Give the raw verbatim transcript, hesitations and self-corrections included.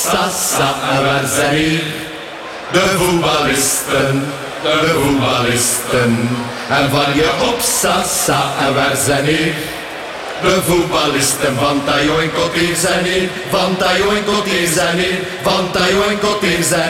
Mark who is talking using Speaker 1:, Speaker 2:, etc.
Speaker 1: Sassa en waar zijn hier de voetballisten, de voetballisten. En van je op Sassa en waar zijn hier de voetballisten van Tajo en Kotier zijn hier, van Tajo en Kotier zijn hier, van Tajo en Kotier zijn hier.